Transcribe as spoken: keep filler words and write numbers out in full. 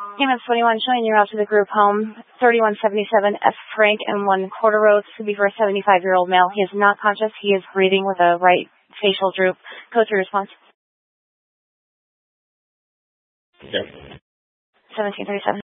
Payments twenty-one, showing you out to the group home, thirty-one seventy-seven F Frank and one Quarter Road. This could be for a seventy-five-year-old male. He is not conscious. He is breathing with a right facial droop. Code three response. Okay. seventeen thirty-seven.